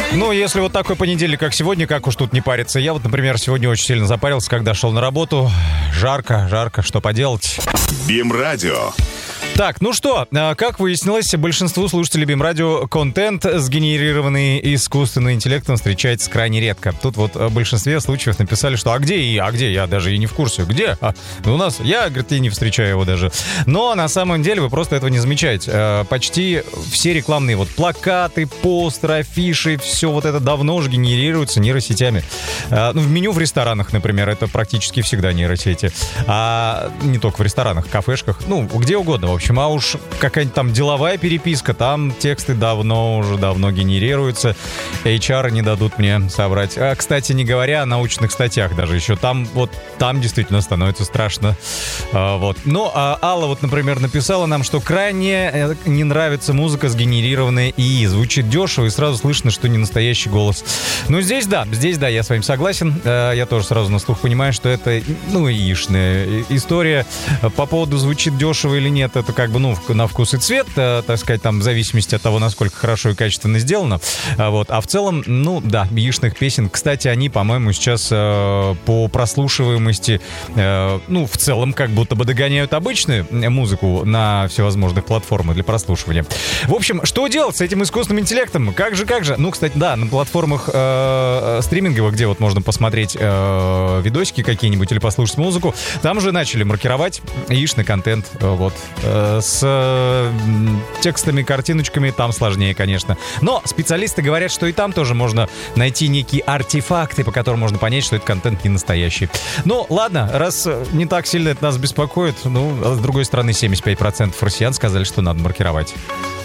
Ну, если вот такой понедельник, как сегодня, как уж тут не париться. Я вот, например, сегодня очень сильно запарился, когда шел на работу. Жарко, что поделать. БИМ-радио. Так, ну что, как выяснилось, большинству слушателей БИМ-радио контент, сгенерированный искусственным интеллектом, встречается крайне редко. Тут вот в большинстве случаев написали, что «А где я даже и не в курсе». Где? У нас, говорит, и не встречаю его даже. Но на самом деле вы просто этого не замечаете. Почти все рекламные вот плакаты, постеры, афиши, все вот это давно уже генерируется нейросетями. Ну, в меню в ресторанах, например, это практически всегда нейросети. А не только в ресторанах, кафешках, ну, где угодно, в общем. А уж какая-нибудь там деловая переписка, там тексты давно генерируются. HR не дадут мне соврать. Кстати, не говоря о научных статьях даже еще. Там действительно становится страшно. Вот. Ну, а Алла вот, например, написала нам, что крайне не нравится музыка, сгенерированная ИИ. Звучит дешево и сразу слышно, что не настоящий голос. Ну, здесь да, я с вами согласен. Я тоже сразу на слух понимаю, что это, ИИшная история. По поводу звучит дешево или нет, это как бы, на вкус и цвет, так сказать, там, в зависимости от того, насколько хорошо и качественно сделано. Вот. А в целом, ИИшных песен, кстати, они, по-моему, сейчас по прослушиваемости, в целом, как будто бы догоняют обычную музыку на всевозможных платформах для прослушивания. В общем, что делать с этим искусственным интеллектом? Как же? Ну, кстати, да, на платформах стриминговых, где вот можно посмотреть видосики какие-нибудь или послушать музыку, там уже начали маркировать ИИшный контент, вот. С текстами, картиночками там сложнее, конечно. Но специалисты говорят, что и там тоже можно найти некие артефакты, по которым можно понять, что этот контент не настоящий. Ну, ладно, раз не так сильно это нас беспокоит, а с другой стороны, 75% россиян сказали, что надо маркировать.